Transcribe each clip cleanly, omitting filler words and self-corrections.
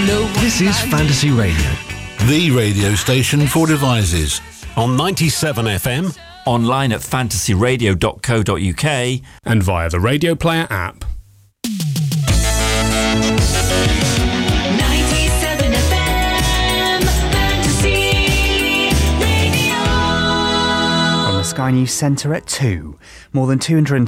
This is Fantasy Radio, the radio station for devices. On 97 FM, online at fantasyradio.co.uk, and via the Radio Player app. 97 FM, Fantasy Radio. From the Sky News Centre at 2, more than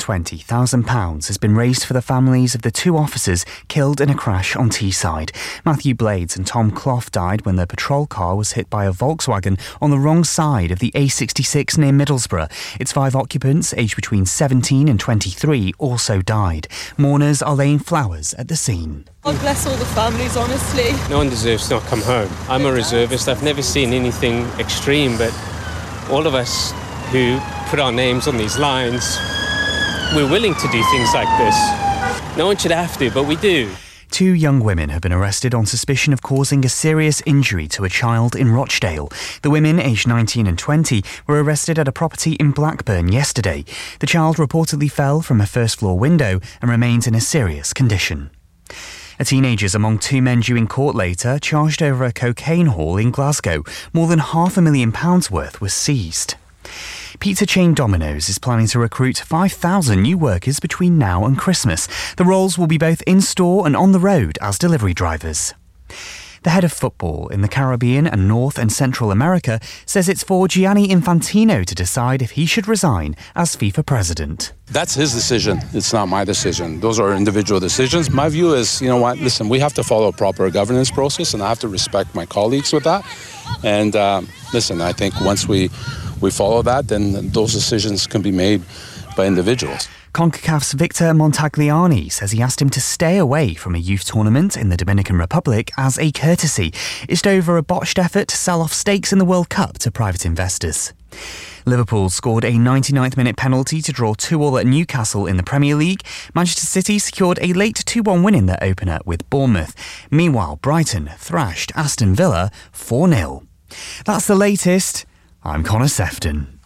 £220,000 has been raised for the families of the two officers killed in a crash on Teesside. Matthew Blades and Tom Clough died when their patrol car was hit by a Volkswagen on the wrong side of the A66 near Middlesbrough. Its 5 occupants, aged between 17 and 23, also died. Mourners are laying flowers at the scene. God bless all the families, honestly. No one deserves to not come home. I'm a reservist. I've never seen anything extreme, but all of us who put our names on these lines, we're willing to do things like this. No one should have to, but we do. 2 young women have been arrested on suspicion of causing a serious injury to a child in Rochdale. The women, aged 19 and 20, were arrested at a property in Blackburn yesterday. The child reportedly fell from a first-floor window and remains in a serious condition. A teenager is among 2 men due in court later, charged over a cocaine haul in Glasgow. More than £500,000 worth was seized. Pizza chain Domino's is planning to recruit 5,000 new workers between now and Christmas. The roles will be both in-store and on the road as delivery drivers. The head of football in the Caribbean and North and Central America says it's for Gianni Infantino to decide if he should resign as FIFA president. That's his decision. It's not my decision. Those are individual decisions. My view is, you know what, listen, we have to follow a proper governance process, and I have to respect my colleagues with that. And listen, I think once we follow that, then those decisions can be made by individuals. CONCACAF's Victor Montagliani says he asked him to stay away from a youth tournament in the Dominican Republic as a courtesy. It's over a botched effort to sell off stakes in the World Cup to private investors. Liverpool scored a 99th minute penalty to draw 2-2 at Newcastle in the Premier League. Manchester City secured a late 2-1 win in their opener with Bournemouth. Meanwhile, Brighton thrashed Aston Villa 4-0. That's the latest. I'm Connor Sefton.